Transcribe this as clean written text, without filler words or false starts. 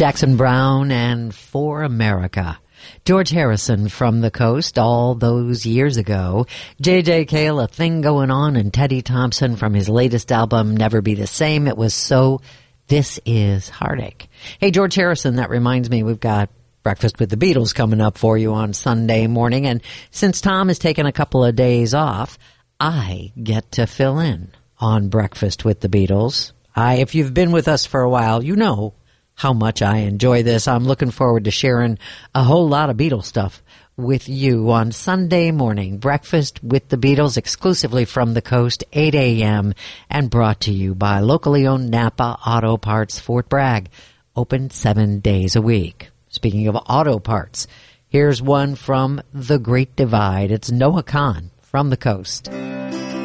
Jackson Browne and For America. George Harrison from the Coast all those years ago. J.J. Cale, A Thing Going On, and Teddy Thompson from his latest album, Never Be the Same. It was So This Is Heartache. Hey, George Harrison, that reminds me, we've got Breakfast with the Beatles coming up for you on Sunday morning. And since Tom has taken a couple of days off, I get to fill in on Breakfast with the Beatles. If you've been with us for a while, you know how much I enjoy this. I'm looking forward to sharing a whole lot of Beatles stuff with you on Sunday morning. Breakfast with the Beatles, exclusively from the Coast, 8 a.m., and brought to you by locally owned Napa Auto Parts, Fort Bragg, open 7 days a week. Speaking of auto parts, here's one from The Great Divide. It's Noah Kahan from the Coast.